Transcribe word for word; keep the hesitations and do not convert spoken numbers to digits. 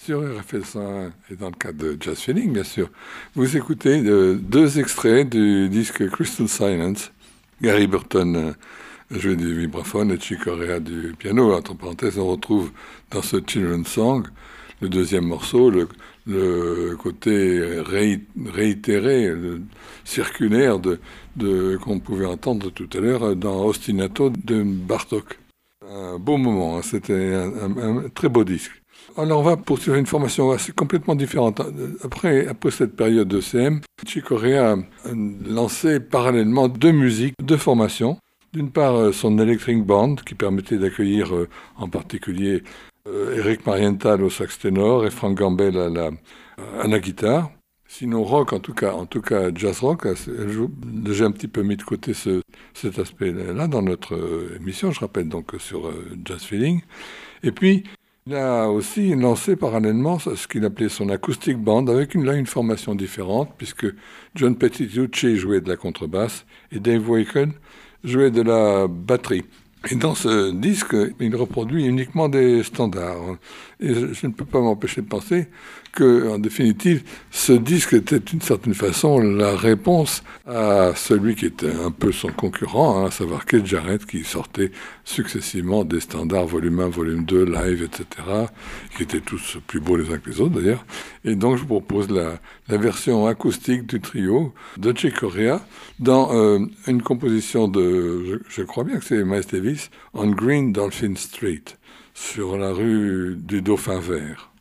sur R F L cent un et dans le cadre de Jazz Feeling, bien sûr. Vous écoutez euh, deux extraits du disque Crystal Silence. Gary Burton euh, jouait du vibraphone et Chick Corea du piano. Entre parenthèses, on retrouve dans ce Children's Song, le deuxième morceau, le, le côté ré, réitéré, le, circulaire de, de, qu'on pouvait entendre tout à l'heure dans Ostinato de Bartók. Un beau moment, hein, c'était un, un, un très beau disque. Alors on va poursuivre une formation assez complètement différente. Après, après cette période de C M, Chick Corea a lancé parallèlement deux musiques, deux formations. D'une part, son Electric Band, qui permettait d'accueillir euh, en particulier euh, Eric Marienthal au sax ténor et Frank Gambel à la, à la guitare. Sinon rock, en tout cas, en tout cas jazz rock, elle joue, j'ai un petit peu mis de côté ce, cet aspect-là dans notre émission, je rappelle donc sur euh, Jazz Feeling. Et puis, il a aussi lancé parallèlement ce qu'il appelait son acoustic band, avec une, là une formation différente, puisque John Petitucci jouait de la contrebasse et Dave Waken jouait de la batterie. Et dans ce disque, il reproduit uniquement des standards. Et je, je ne peux pas m'empêcher de penser que, en définitive, ce disque était d'une certaine façon la réponse à celui qui était un peu son concurrent, hein, à savoir Keith Jarrett, qui sortait successivement des standards volume un, volume deux, live, et cetera, qui étaient tous plus beaux les uns que les autres d'ailleurs. Et donc je vous propose la, la version acoustique du trio de Chick Corea dans euh, une composition de, je, je crois bien que c'est Miles Davis, On Green Dolphin Street, sur la rue du Dauphin Vert.